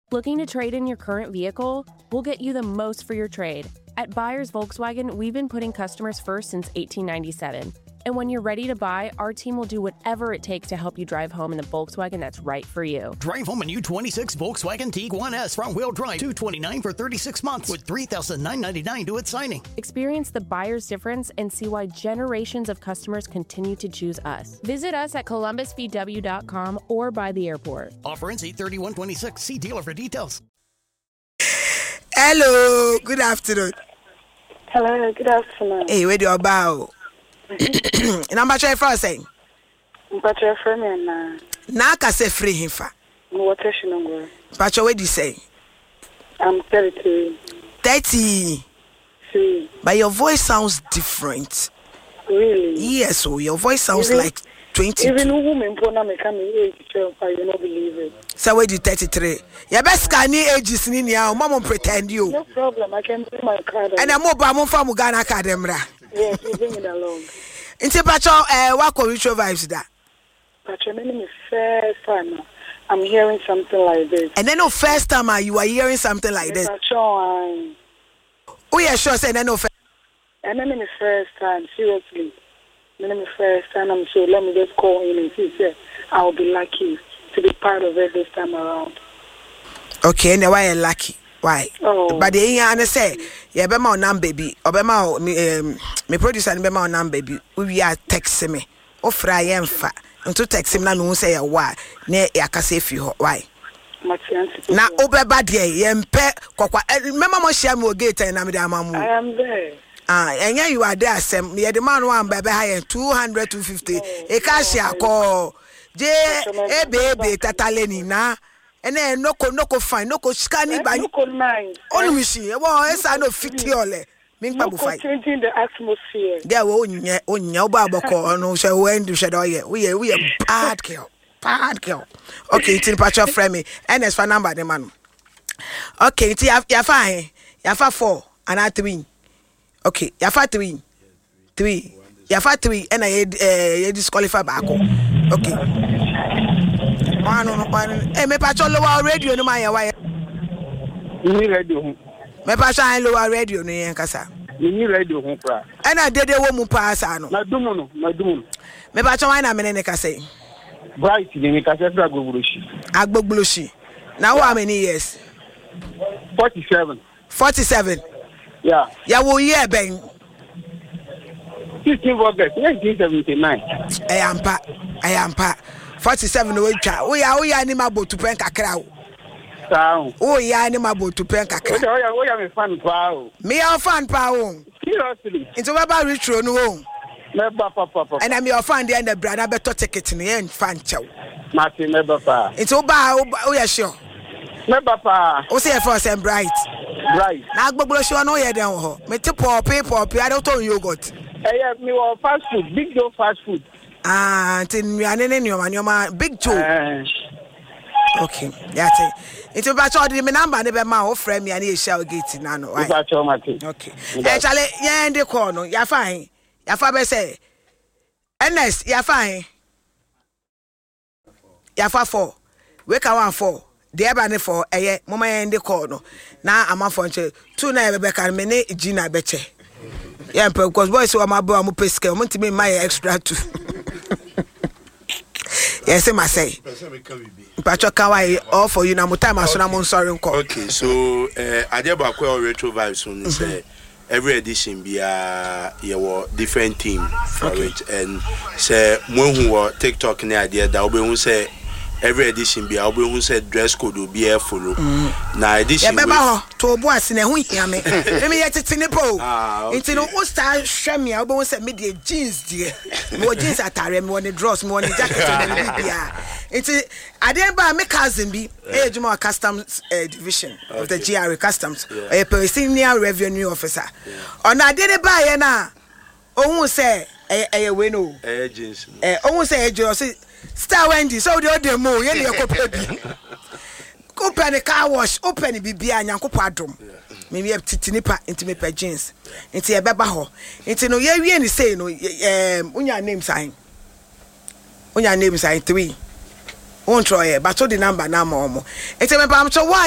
Looking to trade in your current vehicle? We'll get you the most for your trade. At Buyers Volkswagen, we've been putting customers first since 1897. And when you're ready to buy, our team will do whatever it takes to help you drive home in the Volkswagen that's right for you. Drive home a new 26 Volkswagen Tiguan S front-wheel drive, $229 for 36 months with $3,999 due at signing. Experience the buyer's difference and see why generations of customers continue to choose us. Visit us at columbusvw.com or by the airport. Offer ends 8/31/26. See dealer for details. Hello, good afternoon. Hello, good afternoon. Hey, where do you bow? And I'm actually for saying, But your friend and Naka say free him fa. what is your number? But what do you say? I'm 33. 30. See, But your voice sounds different. really? Yes, so your voice sounds Even- like 22. Even women put on me coming age, you not believe it. So where do you 33? Your best scan ages in your mom pretend you. No problem, I can bring my card. And I'm mobile from Ghana Academra. Yes, you bring it along. Into Pacho, what retro vibes that? But your name is first time. I'm hearing something like this. And then the first time you are hearing something like this. But sure, Oh yeah, sure. Say then no first. and then the first time, seriously. Then the first time, I'm sure. Let me just call in and see. Say, I'll be lucky to be part of it this time around. Okay, now why you lucky? Why? Oh. But the young say, yeah, be my name baby. Obema me producer and be my name baby. We are text me. Offer I am fa. Unto text him na no say why. Ne ya kase fi ho. Why? Na obeba de yempe kwakwa. Remember mo share me gate and am dey amamu. I am there. And you are there asem. Ye the man one bebe high 200 250. E ka share call. Je e baby tataleni na. And then no fine, no scanning by no nine. Only machine. Well, it's I know 50 ole. Ming babu fight. Changing the atmosphere. Yeah, onya babako no she when do she do ye. We are bad girl. Bad girl. Okay, it's in patch of frame. And as for number the man. Okay, it's ya fine. Ya fa 4 and 3. Okay, ya fa 3. 3. Ya fa 3 and I disqualify back. Okay. Eh, me patrol lower radio no my why. Ni radio. Me patrol lower radio no yen kasa. Ni radio ho pra. And I did wo mu pass ano. Na dumu no. Me patrol why na me ne kasa. Bright ni kasa fra Agbogbuloshi. Agbogbuloshi. Now how many years? 47. 47. Yeah. Ya wo year ben. 15 August 1979. I am pa. 47 we twa. We are animal boat to pen kakra o. Sao. Oh ya animal boat to pen kakra. We are me fan pa o. Me a fan pa o. Seriously. Into baba retro no o. Never papa. And I'm your fan there and the brother better ticket ni en fan chow. Martin never pa. Into ba o ya sure. Never pa. O say for some bright. Bright. Na Agbogbuloshi no ye den ho. Me te pop I don't own yogurt. Eh me wa fast food, Big Joe fast food. Tin nnuane ne nyoma Big Joe. Okay, that's it. It's about all the number ne be ma o frame me and shall gate na no. Okay. Chale ye ndi call no. Ya fine. Ya fa be say. Ernest, ya fine. Ya fa 4. We ka 1 4. The eba ne 4 eye mama ye ndi call no. Na amafo nche 2 na be ka me ne Gina beche. Yeah, because boys who are my boy, I'm pesca. I'm to be my extra too. Yes, I must say. Patrick Kawai, all for you now. Time as I'm sorry. Okay, so I did about retro vibes on say every edition be your different team for it, and say when who were TikTok in the idea that we say. Every edition be who said dress code will be a follow. Now edition to boys in a who hear me. Let me get it in the po. It's no star shame me. I won't say me the jeans, dear. More jeans at time, more the draws, more the jacket. It's I didn't buy my cousin be age more customs division of the GRA customs, a senior revenue officer. On I didn't buy na. Oh, say a winnow. Agents. Oh, say a Star Wendy, so the other more, you know, open a car wash, open a BB and Yanko Padrum. Maybe a titinipa into me per jeans. Into a babaho. Into no, ye any say no, when your name sign. When your name sign 3. Won't try it, but so the number now, more. It's a so why.